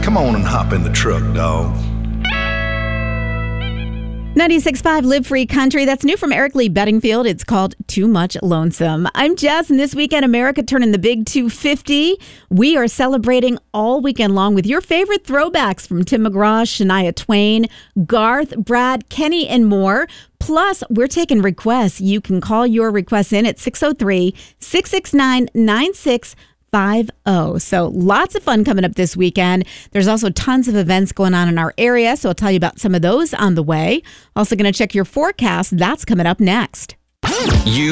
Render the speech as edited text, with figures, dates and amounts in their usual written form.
Come on and hop in the truck, dawg. 96.5 Live Free Country. That's new from Eric Lee Bedingfield. It's called Too Much Lonesome. I'm Jess, and this weekend, America turning the big 250. We are celebrating all weekend long with your favorite throwbacks from Tim McGraw, Shania Twain, Garth, Brad, Kenny, and more. Plus, we're taking requests. You can call your requests in at 603-669-9650. So lots of fun coming up this weekend. There's also tons of events going on in our area, so I'll tell you about some of those on the way. Also going to check your forecast. That's coming up next.